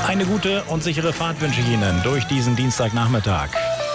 Eine gute und sichere Fahrt wünsche ich Ihnen durch diesen Dienstagnachmittag.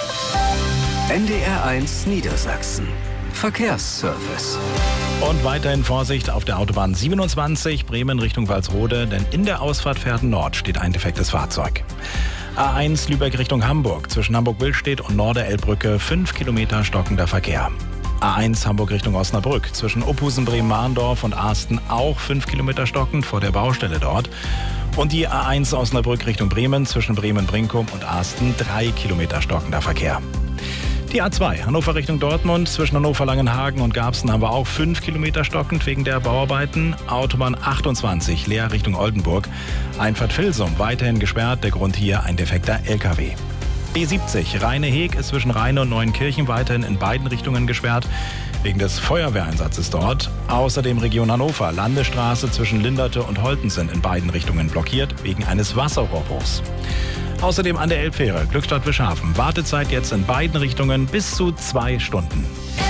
NDR1 Niedersachsen. Verkehrsservice. Und weiterhin Vorsicht auf der Autobahn 27 Bremen Richtung Walsrode, denn in der Ausfahrt Verden Nord steht ein defektes Fahrzeug. A1 Lübeck Richtung Hamburg, zwischen Hamburg-Willstedt und Norderelbbrücke 5 Kilometer stockender Verkehr. A1 Hamburg Richtung Osnabrück, zwischen Uphusen, Bremen-Mahndorf und Asten auch 5 Kilometer stockend vor der Baustelle dort. Und die A1 Osnabrück Richtung Bremen, zwischen Bremen-Brinkum und Asten 3 Kilometer stockender Verkehr. Die A2 Hannover Richtung Dortmund, zwischen Hannover-Langenhagen und Garbsen haben wir auch 5 Kilometer stockend wegen der Bauarbeiten. Autobahn 28 Leer Richtung Oldenburg, Einfahrt Vilsum weiterhin gesperrt, der Grund hier ein defekter LKW. B70 Rheine-Heg ist zwischen Rheine und Neuenkirchen weiterhin in beiden Richtungen gesperrt, wegen des Feuerwehreinsatzes dort. Außerdem Region Hannover, Landesstraße zwischen Linderte und Holten sind in beiden Richtungen blockiert, wegen eines Wasserrohrbruchs. Außerdem an der Elbfähre Glückstadt-Wischhafen. Wartezeit jetzt in beiden Richtungen bis zu 2 Stunden.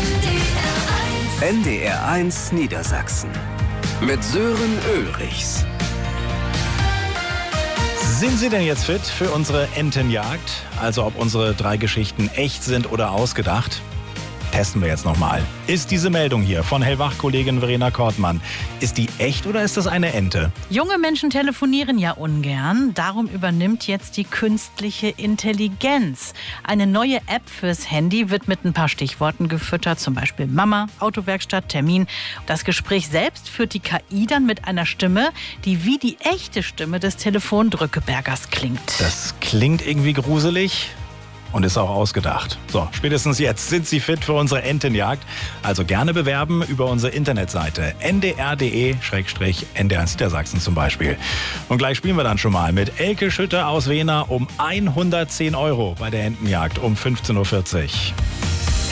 NDR1 Niedersachsen. Mit Sören Ulrichs. Sind Sie denn jetzt fit für unsere Entenjagd? Also ob unsere 3 Geschichten echt sind oder ausgedacht? Testen wir jetzt nochmal. Ist diese Meldung hier von Hellwach-Kollegin Verena Kortmann, ist die echt oder ist das eine Ente? Junge Menschen telefonieren ja ungern. Darum übernimmt jetzt die künstliche Intelligenz. Eine neue App fürs Handy wird mit ein paar Stichworten gefüttert. Zum Beispiel Mama, Autowerkstatt, Termin. Das Gespräch selbst führt die KI dann mit einer Stimme, die wie die echte Stimme des Telefondrückebergers klingt. Das klingt irgendwie gruselig. Und ist auch ausgedacht. So, spätestens jetzt sind Sie fit für unsere Entenjagd. Also gerne bewerben über unsere Internetseite ndr.de/NDR1 Niedersachsen zum Beispiel. Und gleich spielen wir dann schon mal mit Elke Schütter aus Wehner um 110 € bei der Entenjagd um 15:40 Uhr.